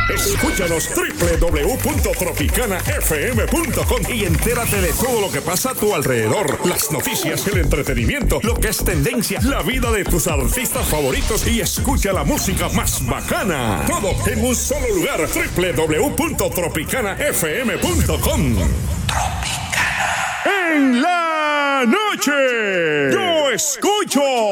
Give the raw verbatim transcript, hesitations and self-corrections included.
Escúchanos doble u doble u doble u punto tropicana f m punto com y entérate de todo lo que pasa a tu alrededor. Las noticias, el entretenimiento, lo que es tendencia, la vida de tus artistas favoritos y escucha la música más bacana. Todo en un solo lugar. doble u doble u doble u punto tropicana f m punto com. Tropicana. En la noche, yo escucho